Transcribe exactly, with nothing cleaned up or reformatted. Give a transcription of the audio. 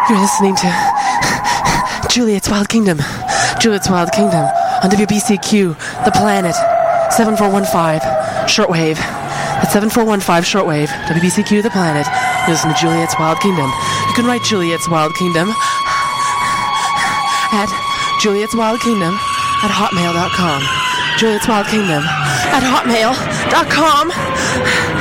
You're listening to Juliet's Wild Kingdom. Juliet's Wild Kingdom on W B C Q, The Planet, seven four one five, shortwave. That's seven four one five, shortwave, W B C Q, The Planet. You listen to Juliet's Wild Kingdom. You can write Juliet's Wild Kingdom at Juliet's Wild Kingdom at hotmail dot com. Juliet's Wild Kingdom at hotmail dot com.